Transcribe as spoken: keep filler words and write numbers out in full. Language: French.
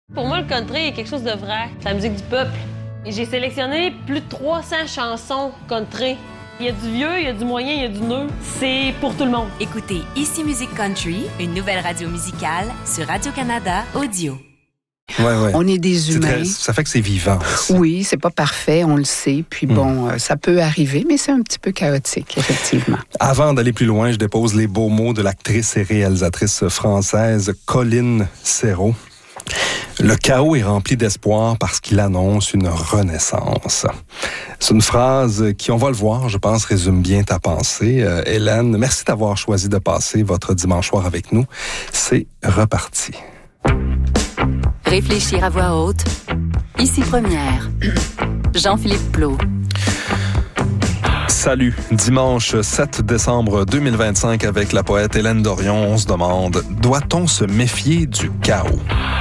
Pour moi, le country est quelque chose de vrai. C'est la musique du peuple. Et j'ai sélectionné plus de trois cents chansons country. Il y a du vieux, il y a du moyen, il y a du neuf. C'est pour tout le monde. Écoutez Ici Musique Country, une nouvelle radio musicale sur Radio-Canada Audio. Ouais, ouais. On est des C'est humains. très- ça fait que c'est vivant. aussi. Oui, c'est pas parfait, on le sait. Puis bon, mm. euh, ça peut arriver, mais c'est un petit peu chaotique, effectivement. Avant d'aller plus loin, je dépose les beaux mots de l'actrice et réalisatrice française Colline Serrault. Le chaos est rempli d'espoir parce qu'il annonce une renaissance. C'est une phrase qui, on va le voir, je pense, résume bien ta pensée. Euh, Hélène, merci d'avoir choisi de passer votre dimanche soir avec nous. C'est reparti. Réfléchir à voix haute. Ici Première. Jean-Philippe Plot. Salut, dimanche sept décembre deux mille vingt-cinq avec la poète Hélène Dorion, on se demande, doit-on se méfier du chaos?